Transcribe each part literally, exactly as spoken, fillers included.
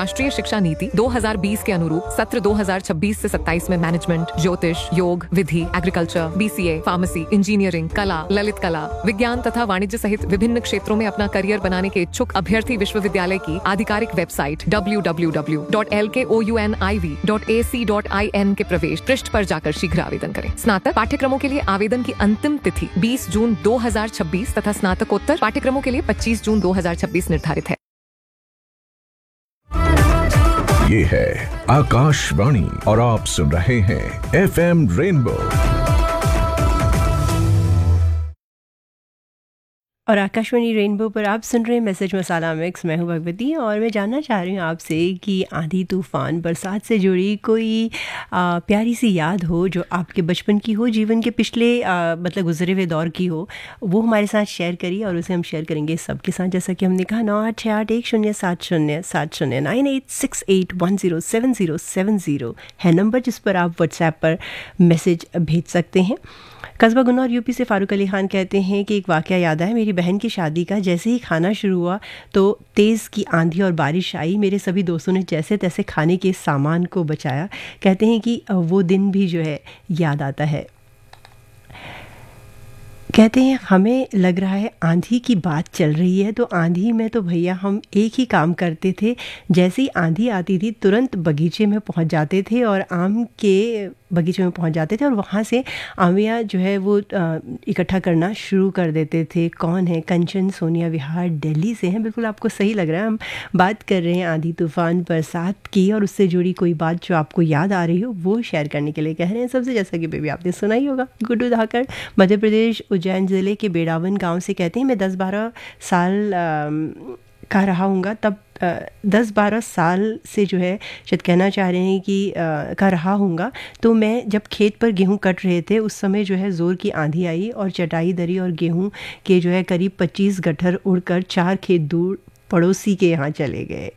राष्ट्रीय शिक्षा नीति दो हज़ार बीस के अनुरूप सत्र दो हज़ार छब्बीस से सत्ताईस में मैनेजमेंट, ज्योतिष, योग, विधि, एग्रीकल्चर, बीसीए, फार्मेसी, इंजीनियरिंग, कला, ललित कला, विज्ञान तथा वाणिज्य सहित विभिन्न क्षेत्रों में अपना करियर बनाने के इच्छुक अभ्यर्थी विश्वविद्यालय की आधिकारिक website W W W dot L के ओ you N I V dot A C dot I N के प्रवेश पृष्ठ पर जाकर शीघ्र आवेदन करें। स्नातक पाठ्यक्रमों के लिए आवेदन की अंतिम तिथि बीस जून दो हज़ार छब्बीस तथा स्नातकोत्तर पाठ्यक्रमों के लिए पच्चीस जून दो हज़ार छब्बीस निर्धारित है। ये है आकाशवाणी और आप सुन रहे हैं एफ एम रेनबो। और आकाशवाणी रेनबो पर आप सुन रहे हैं मैसेज मसाला मिक्स। मैं हूं भगवती और मैं जानना चाह रही हूं आपसे कि आंधी तूफान बरसात से जुड़ी कोई आ, प्यारी सी याद हो जो आपके बचपन की हो, जीवन के पिछले आ, मतलब गुजरे हुए दौर की हो, वो हमारे साथ शेयर करिए और उसे हम शेयर करेंगे सबके साथ। जैसा कि हमने कहा, नौ आठ छः आठ एक शून्य सात शून्य सात शून्य nine eight six eight one zero seven zero seven zero है नंबर जिस पर आप व्हाट्सएप पर मैसेज भेज सकते हैं। कस्बा गुन्ना और यूपी से फारूक अली खान कहते हैं कि एक वाक़या याद है मेरी बहन की शादी का। जैसे ही खाना शुरू हुआ तो तेज़ की आंधी और बारिश आई। मेरे सभी दोस्तों ने जैसे तैसे खाने के सामान को बचाया। कहते हैं कि वो दिन भी जो है याद आता है। कहते हैं हमें लग रहा है आंधी की बात चल रही है, तो आंधी में तो भैया हम एक ही काम करते थे, जैसे ही आंधी आती थी तुरंत बगीचे में पहुंच जाते थे और आम के बगीचे में पहुंच जाते थे और वहाँ से आमिया जो है वो इकट्ठा करना शुरू कर देते थे। कौन है? कंचन सोनिया विहार दिल्ली से हैं। बिल्कुल आपको सही लग रहा है। हम बात कर रहे हैं आंधी तूफान बरसात की और उससे जुड़ी कोई बात जो आपको याद आ रही हो वो शेयर करने के लिए कह रहे हैं सबसे। जैसा कि बेबी आपने सुना ही होगा, गुड्डू धाकड़ मध्य प्रदेश उज्जैन ज़िले के बेड़ावन गांव से कहते हैं मैं दस बारह साल आ, का रहा हूँगा तब आ, दस बारह साल से जो है शायद कहना चाह रहे हैं कि आ, का रहा हूँगा। तो मैं जब खेत पर गेहूँ कट रहे थे उस समय जो है ज़ोर की आंधी आई और चटाई दरी और गेहूँ के जो है करीब पच्चीस गट्ठर उड़कर चार खेत दूर पड़ोसी के यहाँ चले गए।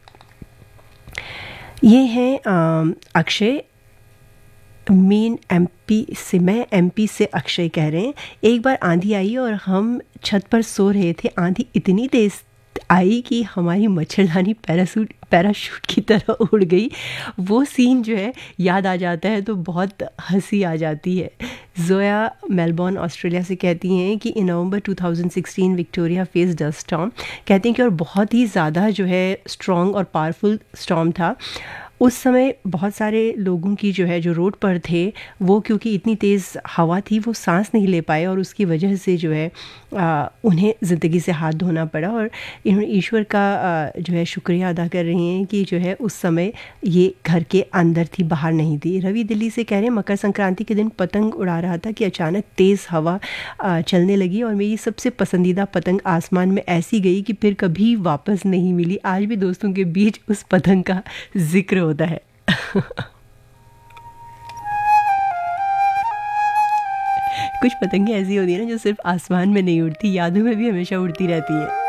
ये हैं अक्षय मेन एमपी से, मैं एमपी से अक्षय कह रहे हैं। एक बार आंधी आई और हम छत पर सो रहे थे। आंधी इतनी तेज़ आई कि हमारी मच्छरदानी पैरासूट पैराशूट की तरह उड़ गई। वो सीन जो है याद आ जाता है तो बहुत हंसी आ जाती है। जोया मेलबॉर्न ऑस्ट्रेलिया से कहती हैं कि इन नवंबर दो हज़ार सोलह विक्टोरिया फेस डस्ट स्टॉर्म। कहती हैं कि और बहुत ही ज़्यादा जो है स्ट्रॉन्ग और पावरफुल स्टॉर्म था। उस समय बहुत सारे लोगों की जो है जो रोड पर थे वो क्योंकि इतनी तेज़ हवा थी वो सांस नहीं ले पाए और उसकी वजह से जो है आ, उन्हें ज़िंदगी से हाथ धोना पड़ा। और इन्होंने ईश्वर का आ, जो है शुक्रिया अदा कर रही हैं कि जो है उस समय ये घर के अंदर थी, बाहर नहीं थी। रवि दिल्ली से कह रहे हैं मकर संक्रांति के दिन पतंग उड़ा रहा था कि अचानक तेज़ हवा आ, चलने लगी और मेरी सबसे पसंदीदा पतंग आसमान में ऐसी गई कि फिर कभी वापस नहीं मिली। आज भी दोस्तों के बीच उस पतंग का जिक्र होता है। कुछ पतंगें ऐसी होती है ना जो सिर्फ आसमान में नहीं उड़ती, यादों में भी हमेशा उड़ती रहती हैं।